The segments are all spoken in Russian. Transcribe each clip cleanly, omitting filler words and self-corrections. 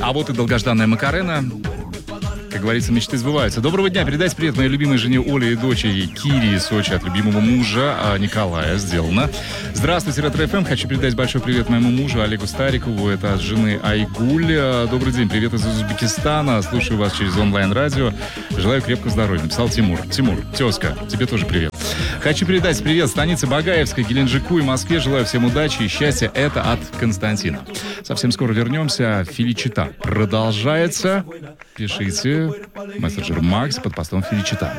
А вот и долгожданная Макарена. Как говорится, мечты сбываются. Доброго дня. Передайте привет моей любимой жене Оле и дочери Кире из Сочи от любимого мужа Николая. Сделано. Здравствуйте, Ретро-ФМ. Хочу передать большой привет моему мужу Олегу Старикову. Это от жены Айгуль. Добрый день. Привет из Узбекистана. Слушаю вас через онлайн-радио. Желаю крепкого здоровья. Написал Тимур. Тимур, тезка, тебе тоже привет. Хочу передать привет станице Багаевской, Геленджику и Москве. Желаю всем удачи и счастья. Это от Константина. Совсем скоро вернемся. Феличита продолжается. Пишите мессенджер Макс под постом Феличита.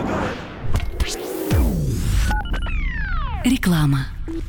Реклама.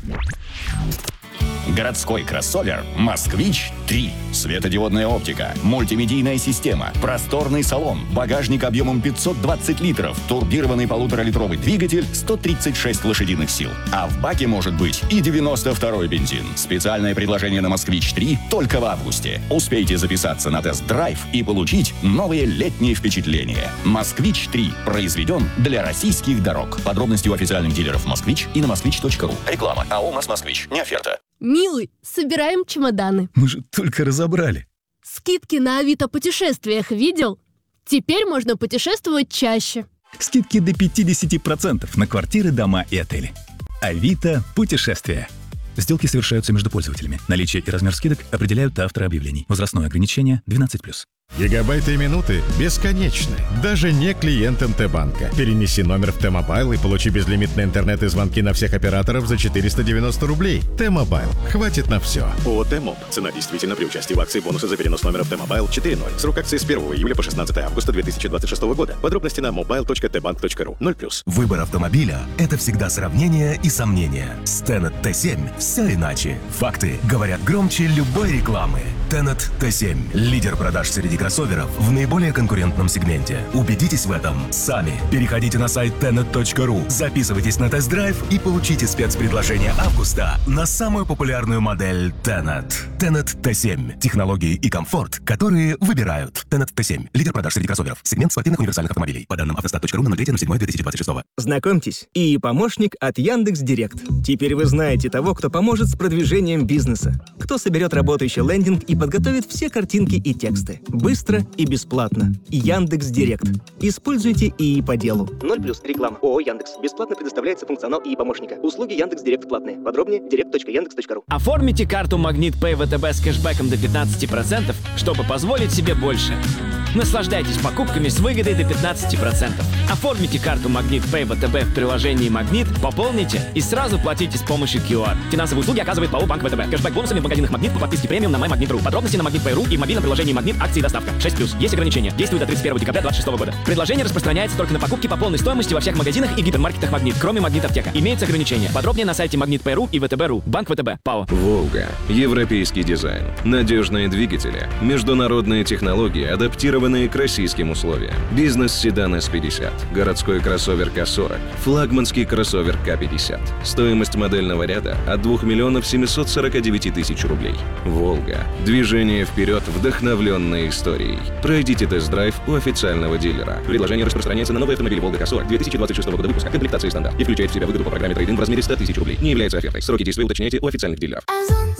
Городской кроссовер «Москвич-3». Светодиодная оптика, мультимедийная система, просторный салон, багажник объемом 520 литров, турбированный 1,5-литровый двигатель, 136 лошадиных сил. А в баке может быть и 92-й бензин. Специальное предложение на «Москвич-3» только в августе. Успейте записаться на тест-драйв и получить новые летние впечатления. «Москвич-3» произведен для российских дорог. Подробности у официальных дилеров «Москвич» и на москвич.ру. Реклама. АО «Москвич». Не оферта. Милый, собираем чемоданы. Мы же только разобрали. Скидки на Авито путешествиях видел? Теперь можно путешествовать чаще. Скидки до 50% на квартиры, дома и отели. Авито путешествия. Сделки совершаются между пользователями. Наличие и размер скидок определяют авторы объявлений. Возрастное ограничение 12+. Гигабайты и минуты бесконечны, даже не клиентам Т-банка. Перенеси номер в Т-мобайл и получи безлимитный интернет и звонки на всех операторов за 490 рублей. Т-мобайл. Хватит на все. ООО «Т-моб». Цена действительно при участии в акции бонуса за перенос номера в Т-мобайл 4.0. Срок акции с 1 июля по 16 августа 2026 года. Подробности на mobile.tbank.ru. 0+. Выбор автомобиля – это всегда сравнение и сомнения. С Tenet T7 все иначе. Факты говорят громче любой рекламы. Tenet T7 – лидер продаж среди кроссоверов в наиболее конкурентном сегменте. Убедитесь в этом сами. Переходите на сайт tenet.ru, записывайтесь на тест-драйв и получите спецпредложение августа на самую популярную модель Tenet. Tenet T7 – технологии и комфорт, которые выбирают. Tenet T7 – лидер продаж среди кроссоверов. Сегмент спортивных универсальных автомобилей. По данным автостат.ру на 03.07.2026. Знакомьтесь, и помощник от Яндекс.Директ. Теперь вы знаете того, кто поможет с продвижением бизнеса. Кто соберет работающий лендинг и подготовит все картинки и тексты. Быстро и бесплатно. Яндекс.Директ. Используйте ИИ по делу. 0+. Реклама. ООО «Яндекс». Бесплатно предоставляется функционал ИИ помощника. Услуги Яндекс.Директ платные. Подробнее direct.yandex.ru. Оформите карту Магнит Pay ВТБ с кэшбэком до 15%, чтобы позволить себе больше. Наслаждайтесь покупками с выгодой до 15%. Оформите карту Магнит Pay ВТБ в приложении Магнит, пополните и сразу платите с помощью QR. Финансовые услуги оказывает ПАО Банк ВТБ. Кэшбэк бонусами в магазинах Магнит по подписке премиум на MyMagnet.ru. Подробности на Magnet.ru и в мобильном приложении Магнит акции и доставка. 6+. Есть ограничения. Действует до 31 декабря 2026 года. Предложение распространяется только на покупки по полной стоимости во всех магазинах и гипермаркетах Магнит, кроме Магнит-аптека. Имеются ограничения. Подробнее на сайте Magnet.ru и ВТБ.ру. Банк ВТБ. ПАО. Волга. Европейский дизайн. Надежные двигатели. Международные технологии, адаптированные к российским условиям. Бизнес-седан S50. Городской кроссовер К40. Флагманский кроссовер К50. Стоимость модельного ряда от 2 миллионов 749 тысяч рублей. Волга. Движение вперед, вдохновленное историей. Пройдите тест-драйв у официального дилера. Предложение распространяется на новый автомобиль Волга К40 2026 года выпуска. Комплектация стандарт. И включает в себя выгоду по программе трейд-ин в размере 100 тысяч рублей. Не является офертой. Сроки действия уточняйте у официальных дилеров.